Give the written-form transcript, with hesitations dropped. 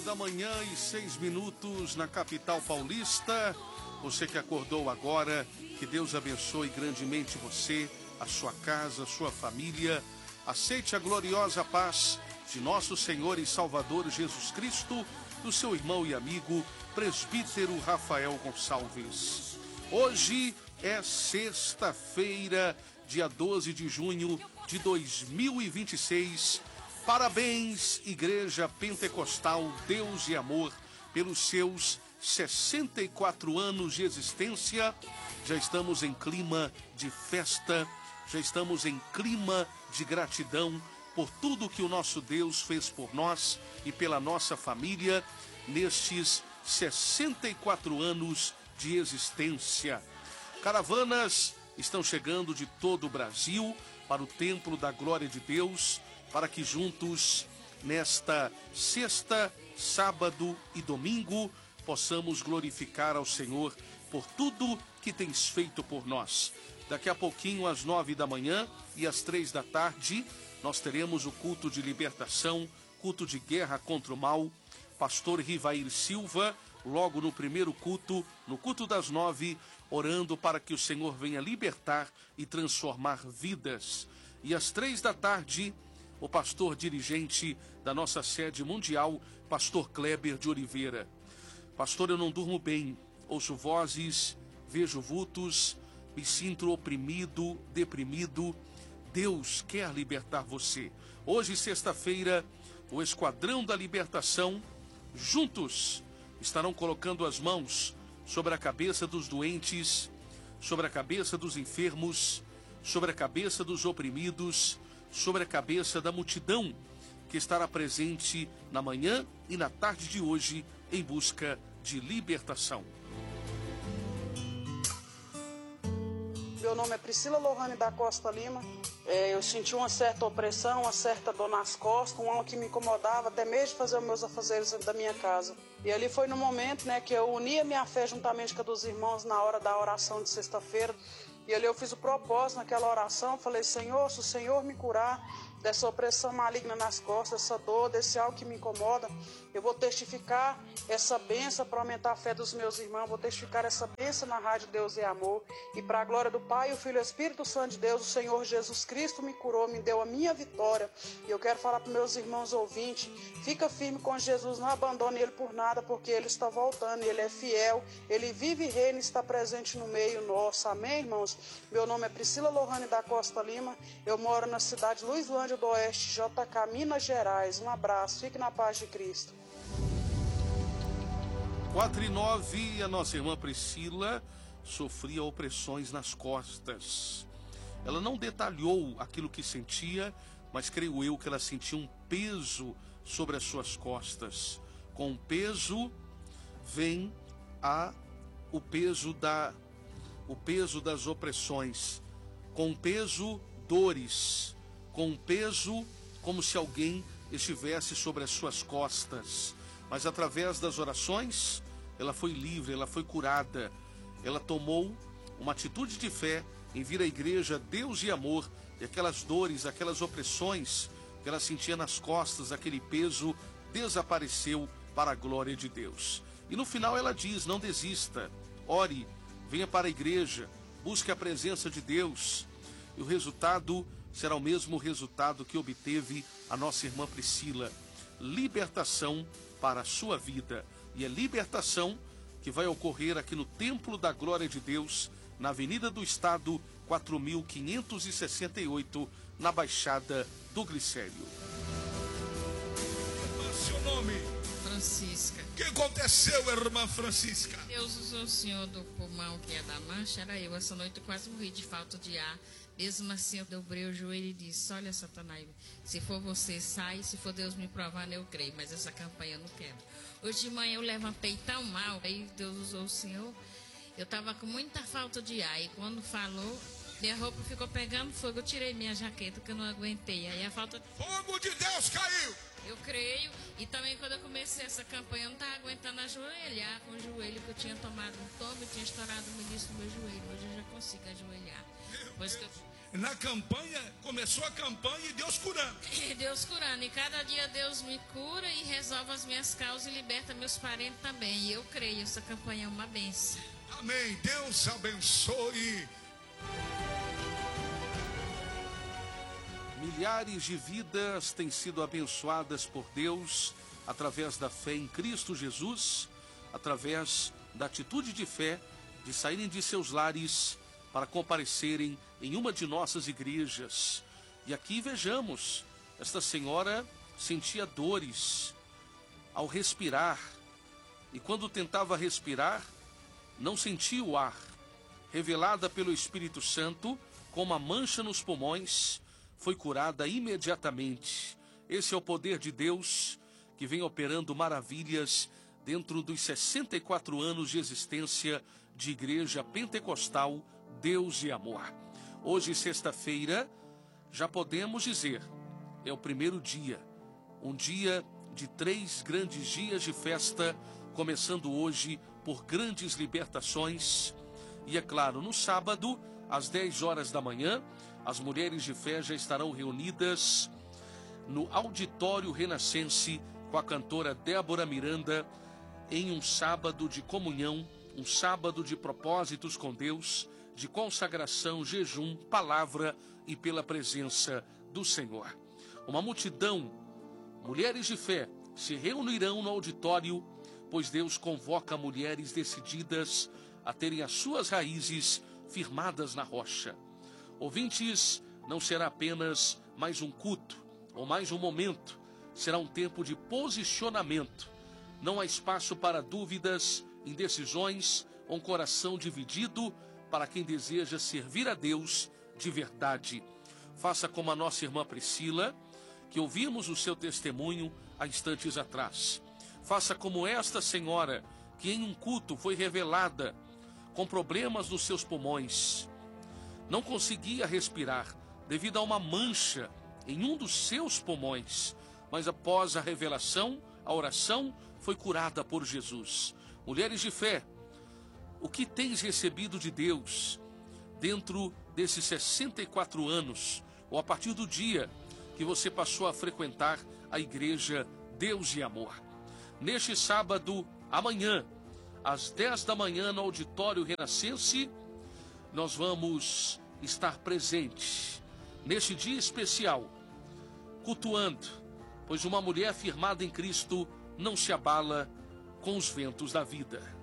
8h06 na capital paulista. Você que acordou agora, que Deus abençoe grandemente você, a sua casa, a sua família. Aceite a gloriosa paz de nosso Senhor e Salvador Jesus Cristo, do seu irmão e amigo, presbítero Rafael Gonçalves. Hoje é sexta-feira, dia 12 de junho de 2026. Parabéns, Igreja Pentecostal Deus e Amor, pelos seus 64 anos de existência. Já estamos em clima de festa, já estamos em clima de gratidão por tudo que o nosso Deus fez por nós e pela nossa família nestes 64 anos de existência. Caravanas estão chegando de todo o Brasil para o Templo da Glória de Deus, para que juntos, nesta sexta, sábado e domingo, possamos glorificar ao Senhor por tudo que tens feito por nós. Daqui a pouquinho, às 9 da manhã e às 3 da tarde, nós teremos o culto de libertação, culto de guerra contra o mal. Pastor Rivair Silva, logo no primeiro culto, no culto das 9, orando para que o Senhor venha libertar e transformar vidas. E às 3 da tarde, o pastor dirigente da nossa sede mundial, pastor Kleber de Oliveira. Pastor, eu não durmo bem, ouço vozes, vejo vultos, me sinto oprimido, deprimido. Deus quer libertar você. Hoje, sexta-feira, o Esquadrão da Libertação, juntos, estarão colocando as mãos sobre a cabeça dos doentes, sobre a cabeça dos enfermos, sobre a cabeça dos oprimidos, sobre a cabeça da multidão que estará presente na manhã e na tarde de hoje em busca de libertação. Meu nome é Priscila Lohane da Costa Lima. Eu senti uma certa opressão, uma certa dor nas costas, uma que me incomodava até mesmo de fazer os meus afazeres dentro da minha casa. E ali foi no momento, que eu uni a minha fé juntamente com a dos irmãos na hora da oração de sexta-feira. E ali eu fiz o propósito naquela oração, falei: Senhor, se o Senhor me curar dessa opressão maligna nas costas, dessa dor, desse algo que me incomoda, eu vou testificar essa bênção para aumentar a fé dos meus irmãos, vou testificar essa bênção na Rádio Deus e Amor. E para a glória do Pai, o Filho e o Espírito Santo de Deus, o Senhor Jesus Cristo me curou, me deu a minha vitória. E eu quero falar para meus irmãos ouvintes: fica firme com Jesus, não abandone Ele por nada, porque Ele está voltando, Ele é fiel, Ele vive e reina e está presente no meio nosso. Amém, irmãos? Meu nome é Priscila Lohane da Costa Lima, eu moro na cidade de Luislândia do Oeste, JK, Minas Gerais. Um abraço, fique na paz de Cristo. 4:09, a nossa irmã Priscila sofria opressões nas costas. Ela não detalhou aquilo que sentia, mas creio eu que ela sentia um peso sobre as suas costas. Com o peso vem o peso das opressões. Com o peso, dores. Com o peso, como se alguém estivesse sobre as suas costas. Mas através das orações, ela foi livre, ela foi curada. Ela tomou uma atitude de fé em vir à igreja Deus e Amor, e aquelas dores, aquelas opressões que ela sentia nas costas, aquele peso desapareceu para a glória de Deus. E no final ela diz: não desista, ore, venha para a igreja, busque a presença de Deus. E o resultado será o mesmo resultado que obteve a nossa irmã Priscila: libertação para a sua vida. E é libertação que vai ocorrer aqui no Templo da Glória de Deus, na Avenida do Estado, 4568, na Baixada do Glicério. Seu nome? Francisca. O que aconteceu, irmã Francisca? Deus usou o senhor do pulmão, que é da mancha, era eu. Essa noite eu quase morri de falta de ar. Mesmo assim, eu dobrei o joelho e disse: olha, Satanás, se for você, sai. Se for Deus me provando, eu creio. Mas essa campanha eu não quero. Hoje de manhã eu levantei tão mal. Aí Deus usou o senhor. Eu estava com muita falta de ar. E quando falou, minha roupa ficou pegando fogo. Eu tirei minha jaqueta, que eu não aguentei. Aí a falta... Fogo de Deus caiu! Eu creio. E também quando eu comecei essa campanha, eu não estava aguentando ajoelhar com o joelho, que eu tinha tomado um tombo e tinha estourado o menisco do meu joelho. Hoje eu já consigo ajoelhar. Pois que eu... Na campanha, começou a campanha e Deus curando. Deus curando. E cada dia Deus me cura e resolve as minhas causas e liberta meus parentes também. E eu creio, essa campanha é uma bênção. Amém. Deus abençoe. Milhares de vidas têm sido abençoadas por Deus através da fé em Cristo Jesus, através da atitude de fé de saírem de seus lares para comparecerem em uma de nossas igrejas. E aqui vejamos, esta senhora sentia dores ao respirar, e quando tentava respirar, não sentia o ar. Revelada pelo Espírito Santo, com uma mancha nos pulmões, foi curada imediatamente. Esse é o poder de Deus, que vem operando maravilhas dentro dos 64 anos de existência de Igreja Pentecostal Deus e Amor. Hoje, sexta-feira, já podemos dizer, é o primeiro dia, um dia de 3 grandes dias de festa, começando hoje por grandes libertações. E é claro, no sábado, às 10 horas da manhã, as mulheres de fé já estarão reunidas no Auditório Renascense com a cantora Débora Miranda, em um sábado de comunhão, um sábado de propósitos com Deus, de consagração, jejum, palavra e pela presença do Senhor. Uma multidão, mulheres de fé, se reunirão no auditório, pois Deus convoca mulheres decididas a terem as suas raízes firmadas na rocha. Ouvintes, não será apenas mais um culto ou mais um momento, será um tempo de posicionamento. Não há espaço para dúvidas, indecisões ou um coração dividido para quem deseja servir a Deus de verdade. Faça como a nossa irmã Priscila, que ouvimos o seu testemunho há instantes atrás. Faça como esta senhora, que em um culto foi revelada com problemas nos seus pulmões. Não conseguia respirar devido a uma mancha em um dos seus pulmões, mas após a revelação, a oração, foi curada por Jesus. Mulheres de fé, o que tens recebido de Deus dentro desses 64 anos, ou a partir do dia que você passou a frequentar a Igreja Deus e Amor? Neste sábado, amanhã, às 10 da manhã, no Auditório Renascense, nós vamos estar presentes neste dia especial, cultuando, pois uma mulher firmada em Cristo não se abala com os ventos da vida.